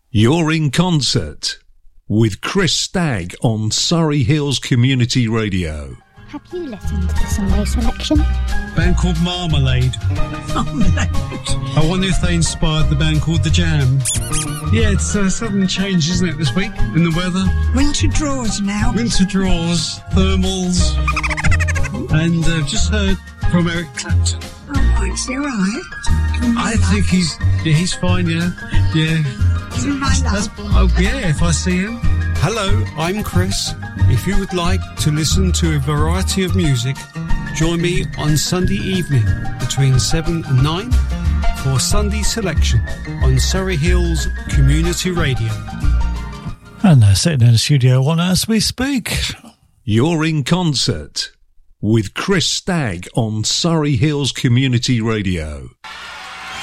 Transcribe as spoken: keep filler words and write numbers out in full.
You're in concert with Chris Stagg on Surrey Hills Community Radio. Have you listened to the Sunday selection? A band called Marmalade. Marmalade. I wonder if they inspired the band called The Jam. Yeah, it's a sudden change, isn't it, this week in the weather? Winter draws now. Winter draws, thermals, and uh, just heard from Eric Clapton. Oh, right, is he all right? I think he's yeah, he's fine. Yeah, yeah. He's in my life. Oh yeah, if I see him. Hello, I'm Chris. If you would like to listen to a variety of music, join me on Sunday evening between seven and nine for Sunday Selection on Surrey Hills Community Radio. And they're sitting in the studio one as we speak. You're in concert with Chris Stagg on Surrey Hills Community Radio.